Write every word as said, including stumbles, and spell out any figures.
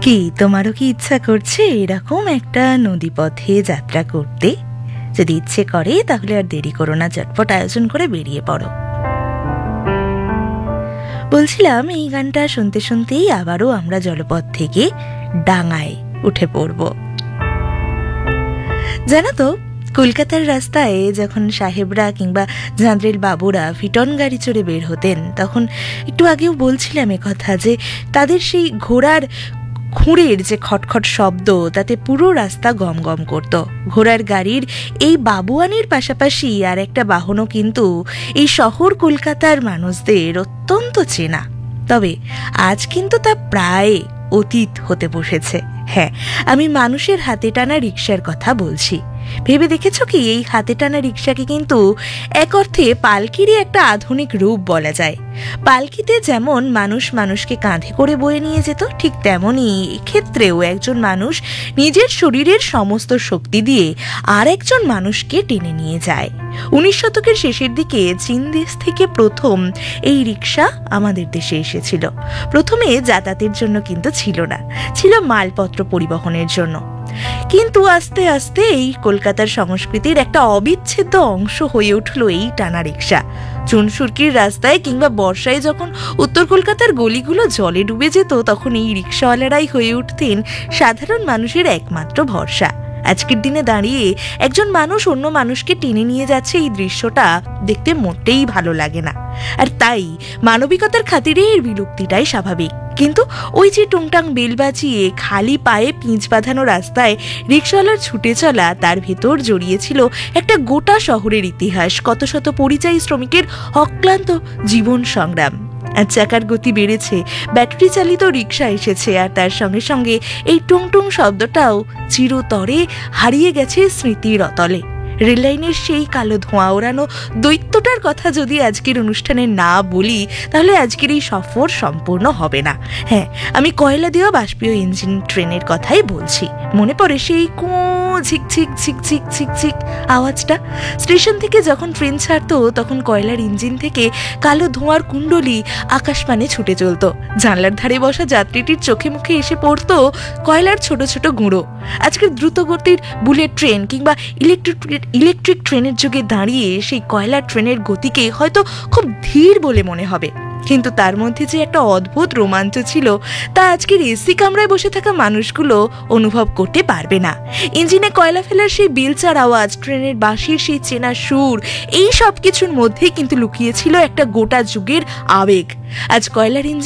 কি তোমারও কি ইচ্ছা করছে এরকম একটা নদী পথে যাত্রা করতে? যদি ইচ্ছে করে তাহলে আর দেরি করো না, চটপট আয়োজন করে বেরিয়ে পড়ো। বলছিলাম এই গানটা শুনতে শুনতেই আবারও আমরা জলপথ থেকে ডাঙায় উঠে পড়ব। জানো তো, কলকাতার রাস্তায় যখন সাহেবরা কিংবা জাঁদরেল বাবুরা ফিটন গাড়ি চড়ে বের হতেন, তখন একটু আগেও বলছিলাম এ কথা যে তাদের সেই ঘোড়ার খুঁড়ের যে খটখট শব্দ, তাতে পুরো রাস্তা গম গম করত। ঘোড়ার গাড়ির এই বাবুয়ানির পাশাপাশি আর একটা বাহনও কিন্তু এই শহর কলকাতার মানুষদের অত্যন্ত চেনা। তবে আজ কিন্তু তা প্রায় অতীত হতে বসেছে। হ্যাঁ, আমি মানুষের হাতে টানা রিকশার কথা বলছি। ভেবে দেখেছ কি, এই হাতে টানা রিকশাকে কিন্তু এক অর্থে পালকিরই একটা আধুনিক রূপ বলা যায়। পালকিতে যেমন মানুষ মানুষকে কাঁধে করে বয়ে নিয়ে যেত, ঠিক তেমনই এক্ষেত্রেও একজন মানুষ নিজের শরীরের সমস্ত শক্তি দিয়ে আর একজন মানুষকে টেনে নিয়ে যায়। উনিশ শতকের শেষের দিকে চীন দেশ থেকে প্রথম এই রিকশা আমাদের দেশে এসেছিল। প্রথমে যাতায়াতের জন্য কিন্তু ছিল না, ছিল মালপত্র পরিবহনের জন্য। কিন্তু আস্তে আস্তে এই কলকাতার সংস্কৃতির একটা অবিচ্ছেদ্য অংশ হয়ে উঠল এই টানা রিকশা। চুনসুরকির রাস্তায় কিংবা বর্ষায় যখন উত্তর কলকাতার গলিগুলো জলে ডুবে যেত, তখন এই রিকশাওয়ালারাই হয়ে উঠতেন সাধারণ মানুষের একমাত্র ভরসা। আজকের দিনে দাঁড়িয়ে একজন মানুষ অন্য মানুষকে টেনে নিয়ে যাচ্ছে, এই দৃশ্যটা দেখতে মোটেই ভালো লাগে না। আর তাই মানবিকতার খাতিরে এর বিলুপ্তিটাই স্বাভাবিক। কিন্তু ওই যে টুংটাং বেল বাজিয়ে খালি পায়ে পিঁচ বাঁধানো রাস্তায় রিকশাওয়ালার ছুটে চলা, তার ভেতর জড়িয়েছিল একটা গোটা শহরের ইতিহাস, কত শত পরিযায়ী শ্রমিকের অক্লান্ত জীবন সংগ্রাম। আর চাকার গতি বেড়েছে, ব্যাটারি চালিত রিকশা এসেছে, আর তার সঙ্গে সঙ্গে এই টুংটুং শব্দটাও চিরতরে হারিয়ে গেছে স্মৃতির অতলে। রেললাইনের সেই কালো ধোঁয়া ওড়ানো দৈত্যটার কথা যদি আজকের অনুষ্ঠানে না বলি, তাহলে আজকের এই সফর সম্পূর্ণ হবে না। হ্যাঁ, আমি কয়লা দেওয়া বাষ্পীয় ইঞ্জিন ট্রেনের কথাই বলছি। মনে পড়ে সেই কো ঝিকঝিক ঝিকঝিক ঝিকঝিক আওয়াজটা। স্টেশন থেকে যখন ট্রেন ছাড়তো, তখন কয়লার ইঞ্জিন থেকে কালো ধোঁয়ার কুণ্ডলি আকাশপানে ছুটে চলতো। জানলার ধারে বসা যাত্রীটির চোখে মুখে এসে পড়তো কয়লার ছোট ছোট গুঁড়ো। আজকের দ্রুতগতির বুলেট ট্রেন কিংবা ইলেকট্রিক ইলেকট্রিক ট্রেনের যুগে দাঁড়িয়ে সেই কয়লার ট্রেনের গতিকে হয়তো খুব ধীর বলে মনে হবে, কিন্তু তার মধ্যে যে একটা অদ্ভুত রোমাঞ্চ ছিল, তা আজকের এসি কামরায় বসে থাকা মানুষগুলো অনুভব করতে পারবে না। ইঞ্জিনে কয়লা ফেলার সেই বেলচার আওয়াজ, ট্রেনের বাঁশির সেই চেনা সুর, এই সব কিছুর মধ্যেই কিন্তু লুকিয়েছিল একটা গোটা যুগের আবেগ। আজ কয়লার ইঞ্জিন